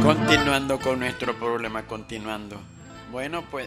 Continuando con nuestro problema, continuando. Bueno, pues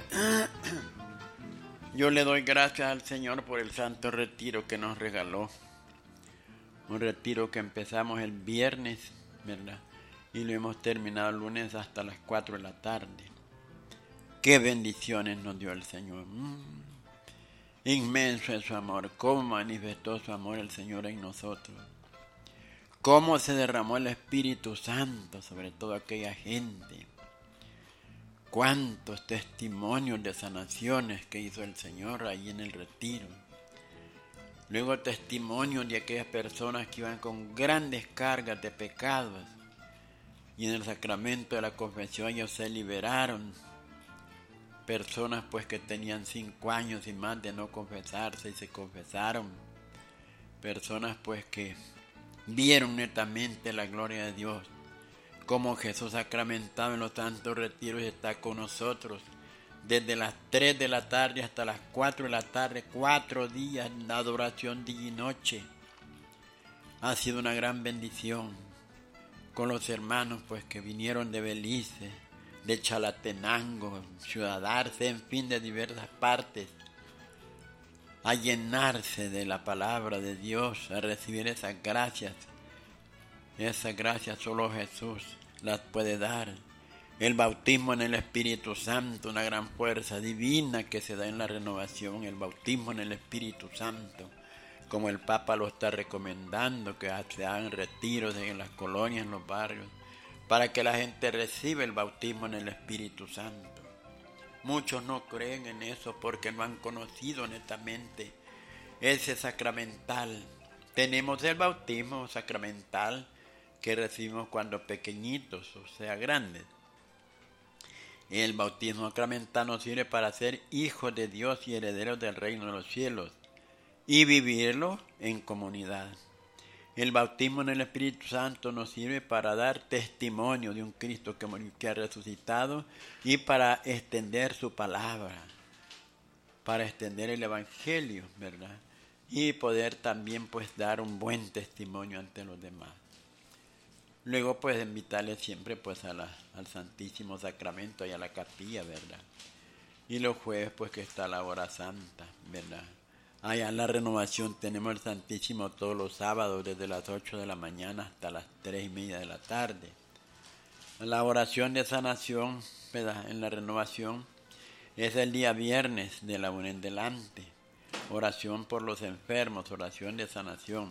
yo le doy gracias al Señor por el santo retiro que nos regaló. Un retiro que empezamos el viernes, ¿verdad? Y lo hemos terminado el lunes hasta las 4 de la tarde. Qué bendiciones nos dio el Señor. Inmenso es su amor. Cómo manifestó su amor el Señor en nosotros. Cómo se derramó el Espíritu Santo sobre toda aquella gente. Cuántos testimonios de sanaciones que hizo el Señor ahí en el retiro. Luego testimonios de aquellas personas que iban con grandes cargas de pecados. Y en el sacramento de la confesión ellos se liberaron. Personas pues que tenían 5 años y más de no confesarse y se confesaron. Personas pues que vieron netamente la gloria de Dios, como Jesús sacramentado en los santos retiros está con nosotros, desde las 3 de la tarde hasta las 4 de la tarde, 4 días de adoración día y noche. Ha sido una gran bendición con los hermanos pues que vinieron de Belice, de Chalatenango, Ciudad Arce, en fin, de diversas partes, a llenarse de la palabra de Dios, a recibir esas gracias. Esas gracias solo Jesús las puede dar. El bautismo en el Espíritu Santo, una gran fuerza divina que se da en la renovación, el bautismo en el Espíritu Santo, como el Papa lo está recomendando, que se hagan retiros en las colonias, en los barrios, para que la gente reciba el bautismo en el Espíritu Santo. Muchos no creen en eso porque no han conocido netamente ese sacramental. Tenemos el bautismo sacramental que recibimos cuando pequeñitos, o sea, grandes. El bautismo sacramental nos sirve para ser hijos de Dios y herederos del reino de los cielos y vivirlo en comunidad. El bautismo en el Espíritu Santo nos sirve para dar testimonio de un Cristo que ha resucitado y para extender su palabra, para extender el Evangelio, ¿verdad? Y poder también pues dar un buen testimonio ante los demás. Luego pues invitarles siempre pues al Santísimo Sacramento y a la capilla, ¿verdad? Y los jueves pues que está la hora santa, ¿verdad? Allá en la Renovación tenemos el Santísimo todos los sábados desde las 8 de la mañana hasta las 3:30 de la tarde. La oración de sanación, ¿verdad? En la Renovación es el día viernes de la una en delante. Oración por los enfermos, oración de sanación.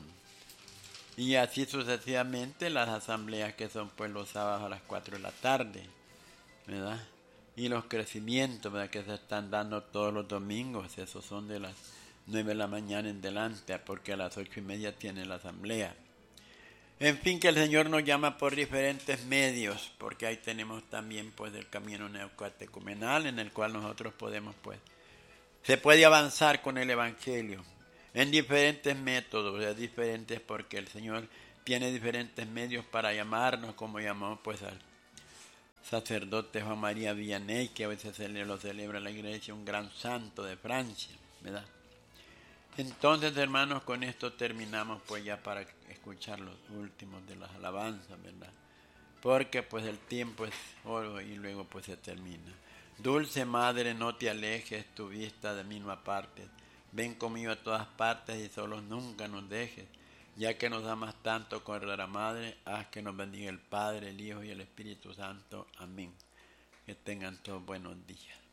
Y así sucesivamente las asambleas que son pues los sábados a las 4 de la tarde, ¿verdad? Y los crecimientos, ¿verdad? Que se están dando todos los domingos, esos son de las 9 de la mañana en delante, porque a las 8:30 tiene la asamblea. En fin, que el Señor nos llama por diferentes medios, porque ahí tenemos también pues el camino neocatecumenal en el cual nosotros podemos pues, se puede avanzar con el Evangelio en diferentes métodos, es diferentes porque el Señor tiene diferentes medios para llamarnos, como llamó pues al sacerdote Juan María Vianney, que a veces lo celebra la iglesia, un gran santo de Francia, ¿verdad? Entonces, hermanos, con esto terminamos pues ya para escuchar los últimos de las alabanzas, ¿verdad? Porque pues el tiempo es oro y luego pues se termina. Dulce Madre, no te alejes, tu vista de mí no apartes. Ven conmigo a todas partes y solos nunca nos dejes. Ya que nos amas tanto, Cordera Madre, haz que nos bendiga el Padre, el Hijo y el Espíritu Santo. Amén. Que tengan todos buenos días.